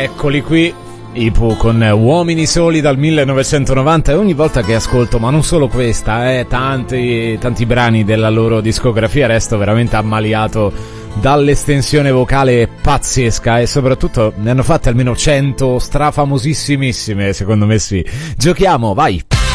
Eccoli qui, i Pooh con Uomini Soli dal 1990, e ogni volta che ascolto, ma non solo questa, tanti brani della loro discografia, resto veramente ammaliato dall'estensione vocale pazzesca, e soprattutto ne hanno fatte almeno 100 strafamosissimissime, secondo me sì. Giochiamo, vai!